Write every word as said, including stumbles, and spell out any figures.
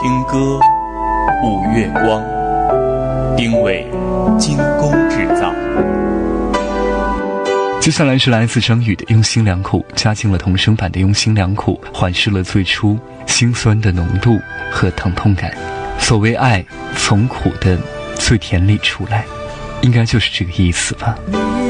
听歌，舞月光，丁伟精工制造。 接下来是来自张宇的用心良苦，加进了童声版的用心良苦，缓释了最初心酸的浓度和疼痛感。所谓爱，从苦的最甜里出来，应该就是这个意思吧。